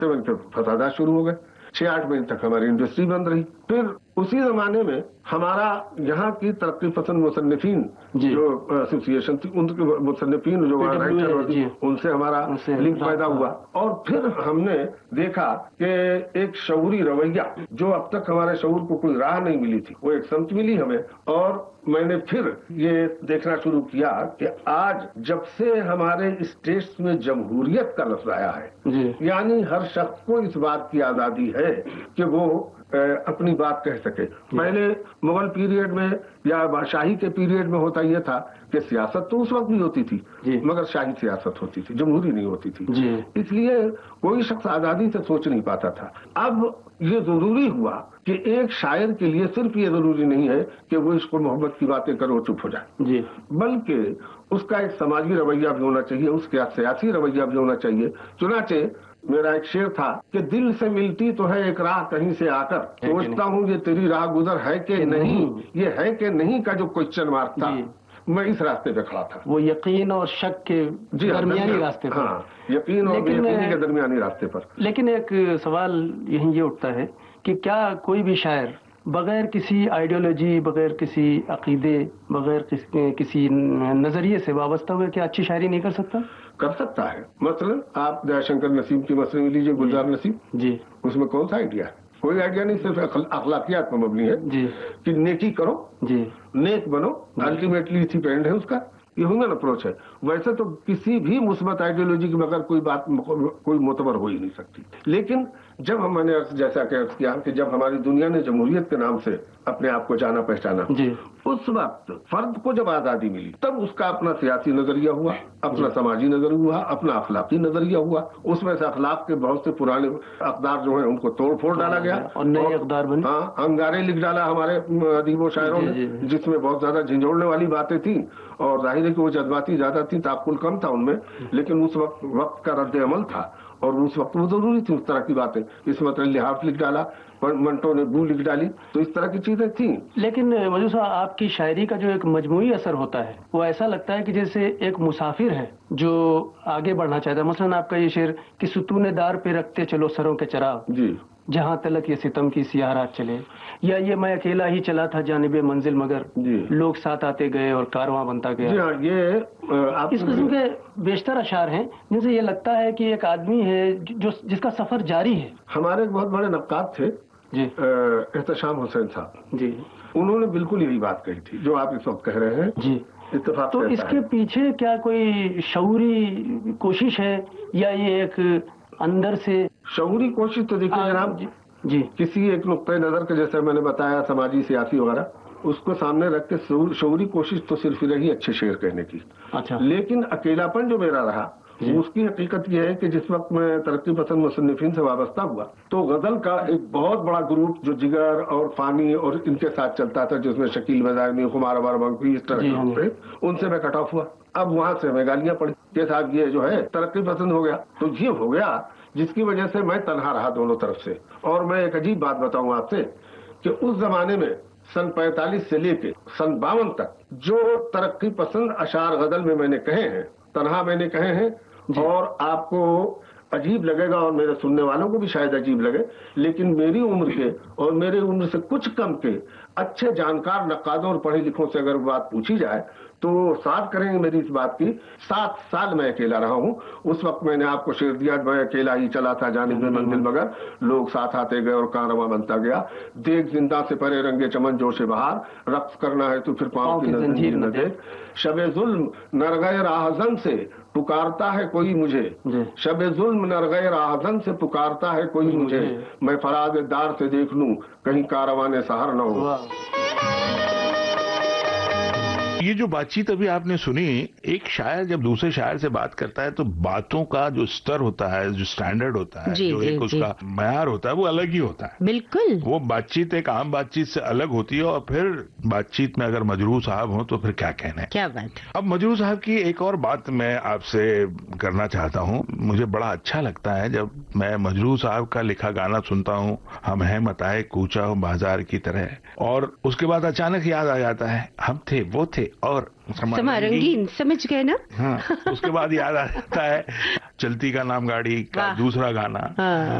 7 के फसादात शुरू हो गए, 6-8 महीने तक हमारी इंडस्ट्री बंद रही। फिर उसी जमाने में हमारा यहाँ की तरक्की पसंद मुसन्निफीन जो एसोसिएशन थी, उनके मुसन्निफीन जो राइटर थी, उनसे हमारा लिंक पैदा हुआ। और फिर हमने देखा कि एक शऊरी रवैया जो अब तक हमारे शऊर को कोई राह नहीं मिली थी, वो एक समझ मिली हमें। और मैंने फिर ये देखना शुरू किया कि आज जब से हमारे स्टेट्स में जमहूरियत का लफ्ज आया है, यानी हर शख्स को इस बात की आजादी है कि वो अपनी बात कह सके। पहले मुगल पीरियड में या बादशाही के पीरियड में होता ये था कि सियासत तो उस वक्त भी होती थी, मगर शाही सियासत होती थी, जमहूरी नहीं होती थी, इसलिए कोई शख्स आजादी से सोच नहीं पाता था। अब ये जरूरी हुआ कि एक शायर के लिए सिर्फ ये जरूरी नहीं है कि वो इसको मोहब्बत की बातें करे और चुप हो जाए, बल्कि उसका एक समाजी रवैया भी होना चाहिए, उसका सियासी रवैया भी होना चाहिए। चुनाचे मेरा एक शेर था कि दिल से मिलती तो है एक राह कहीं से आकर, सोचता हूँ ये तेरी राह गुजर है कि नहीं, ये है कि नहीं का जो क्वेश्चन मार्क था, मैं इस रास्ते पे खड़ा था। वो यकीन और शक के दरमियानी रास्ते पर। हाँ, यकीन और बेयकीनी के दरमियानी रास्ते पर। लेकिन एक सवाल यही ये उठता है कि क्या कोई भी शायर बगैर किसी आइडियोलॉजी, बगैर किसी अकीदे, बगैर किसी नजरिए से वाबस्ता हुए क्या अच्छी शायरी नहीं कर सकता? कर सकता है। मसलन आप जयशंकर नसीम की मसले लीजिए, गुलजार नसीम जी, उसमें कौन सा आइडिया है? कोई आइडिया नहीं, सिर्फ अखलाकियात पर मबनी है जी, कि नेकी करो जी, नेक बनो, अल्टीमेटली इसी पे एंड है उसका। ये ह्यूमन अप्रोच है। वैसे तो किसी भी मुस्बत आइडियोलॉजी के बगैर कोई बात कोई मोतबर हो ही नहीं सकती। लेकिन जब मैंने जैसा कि अर्ज किया कि जब हमारी दुनिया ने जमहूरियत के नाम से अपने आप को जाना पहचाना, उस वक्त फर्द को जब आजादी मिली तब उसका अपना सियासी नजरिया हुआ, अपना समाजी नजरिया हुआ, अपना अखलाकी नजरिया हुआ। उसमें से अखलाक के बहुत से पुराने अकदार जो है उनको तोड़ फोड़ डाला गया और नए अकदार बने। हाँ, अंगारे लिख डाला हमारे अदीबों शायरों ने, जिसमें बहुत ज्यादा झंझोड़ने वाली बातें थी, और जाहिर है कि वो जज्बाती ज्यादा थी, ताकुल कम था उनमें, लेकिन उस वक्त का रद्द अमल था और उस वक्त वो जरूरी थी उस तरह की बातें। इस मतलब लिहाफ लिख डाला, मंटो ने बू लिख डाली, तो इस तरह की चीजें थी। लेकिन मौजूद साहब, आपकी शायरी का जो एक मजमूई असर होता है वो ऐसा लगता है कि जैसे एक मुसाफिर है जो आगे बढ़ना चाहता है। मसलन आपका ये शेर कि सुतूने दार पे रखते चलो सरों के चराग जी, जहाँ तलक ये सितम की सियाह रात चले, या ये मैं अकेला ही चला था जानिबे मंजिल मगर लोग साथ आते गए और कारवां बनता गया। जी हाँ, ये इस किस्म के बेशतर अशार हैं जिनसे ये लगता है कि एक आदमी है जो जिसका सफर जारी है। हमारे एक बहुत बड़े नक्काद थे जी, एहतशाम हुसैन साहब जी, उन्होंने बिल्कुल यही बात कही थी जो आप इस वक्त कह रहे हैं जी। इत्तेफाक तो इसके पीछे क्या कोई शऊरी कोशिश है या ये एक अंदर से शऊरी कोशिश? तो देखिए जनाब जी, किसी एक नुक्ते नजर के, जैसे मैंने बताया समाजी सियासी वगैरह, उसको सामने रख के शऊरी कोशिश तो सिर्फ रही अच्छे शेर कहने की। अच्छा, लेकिन अकेलापन जो मेरा रहा उसकी हकीकत यह है कि जिस वक्त मैं तरक्की पसंद मुसन्निफीन से वाबस्ता हुआ तो गजल का एक बहुत बड़ा ग्रुप जो जिगर और फानी और इनके साथ चलता था, जिसमें शकील मज़ाहमी, खुमार अबार मंकी, इस तरह के, उनसे मैं कट ऑफ हुआ। अब वहां से मैं गालियां पड़ी कि साहब ये जो है तरक्की पसंद हो गया। तो ये हो गया जिसकी वजह से मैं तनहा रहा दोनों तरफ से। और मैं एक अजीब बात बताऊं आपसे कि उस जमाने में सन 45 से लेके सन 52 तक जो तरक्की पसंद अशार गजल में मैंने कहे हैं, तनहा मैंने कहे हैं, और आपको अजीब लगेगा और मेरे सुनने वालों को भी शायद अजीब लगे, लेकिन मेरी उम्र के और मेरे उम्र से कुछ कम के अच्छे जानकार नक्कादों और पढ़े लिखों से अगर बात पूछी जाए तो साथ करेंगे मेरी इस बात की। 7 साल मैं अकेला रहा हूँ। उस वक्त मैंने आपको शेर दिया, मैं अकेला ही चला था जानिब मंजिल मगर लोग साथ आते गए और कारवां बनता गया। देख जिंदा से परे रंगे चमन जोशे बहार, रक्स करना है तो फिर पाँव की जंजीर न देख। शबे जुल्म नरगए राहजन से पुकारता है कोई मुझे, शबे जुल्म नरगए राहजन से पुकारता है कोई मुझे, मैं फराज दार से देख लूं कहीं कारवाने सहर न हो। ये जो बातचीत अभी आपने सुनी, एक शायर जब दूसरे शायर से बात करता है तो बातों का जो स्तर होता है, जो स्टैंडर्ड होता है, जो एक उसका मयार होता है, वो अलग ही होता है। बिल्कुल, वो बातचीत एक आम बातचीत से अलग होती है। और फिर बातचीत में अगर मजरूह साहब हो तो फिर क्या कहना है। क्या बात। अब मजरूह साहब की एक और बात मैं आपसे करना चाहता हूँ। मुझे बड़ा अच्छा लगता है जब मैं मजरूह साहब का लिखा गाना सुनता हूँ, हम हैं मताए कूचा हो बाजार की तरह, और उसके बाद अचानक याद आ जाता है हम थे वो थे और समा रंगीन, समझ गए ना? हाँ, उसके बाद याद आ जाता है चलती का नाम गाड़ी का दूसरा गाना।